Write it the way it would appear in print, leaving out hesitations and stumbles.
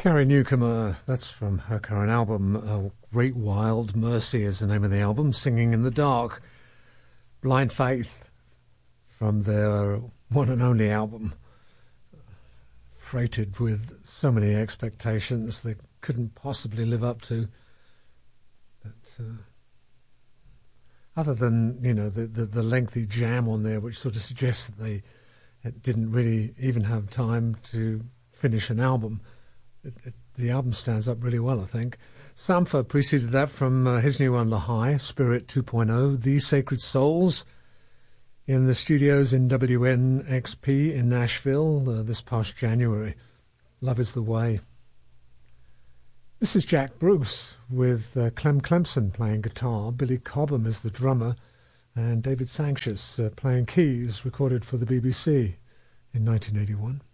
Carrie Newcomer, that's from her current album, Great Wild Mercy is the name of the album, Singing in the Dark. Blind Faith from their one and only album, freighted with so many expectations they couldn't possibly live up to. But, other than, you know, the lengthy jam on there, which sort of suggests that they didn't really even have time to finish an album, the album stands up really well, I think. Sampha preceded that from his new one, Lahai, Spirit 2.0, The Sacred Souls, in the studios in WNXP in Nashville this past January. Love is the Way. This is Jack Bruce with Clem Clemson playing guitar, Billy Cobham is the drummer, and David Sancious playing keys, recorded for the BBC in 1981.